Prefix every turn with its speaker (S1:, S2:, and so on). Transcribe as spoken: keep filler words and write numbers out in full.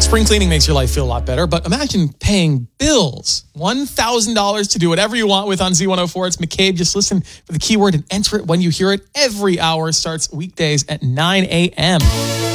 S1: Spring cleaning makes your life feel a lot better, but imagine paying bills. one thousand dollars to do whatever you want with on Z one oh four. It's McCabe. Just listen for the keyword and enter it when you hear it. Every hour starts weekdays at nine a.m.